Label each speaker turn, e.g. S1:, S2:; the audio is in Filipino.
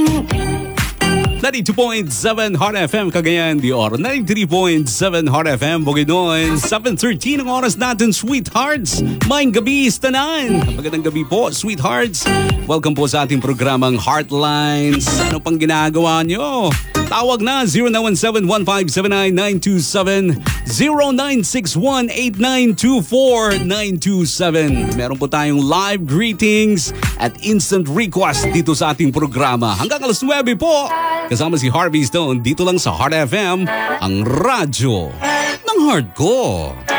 S1: 92.7 Heart FM Cagayan de Oro, 93.7 Heart FM Bukidnon, 7:13 ang oras natin, sweethearts. Maayong gabi, tanan. Magandang gabi po, sweethearts. Welcome po sa ating programang Heartlines. Ano pang ginagawa nyo? Tawag na 0971579927, 09618924-927. Meron po tayong live greetings at instant request dito sa ating programa. Hanggang alas 9 po, kasama si Harvey Stone dito lang sa Heart FM, ang radyo ng heart ko.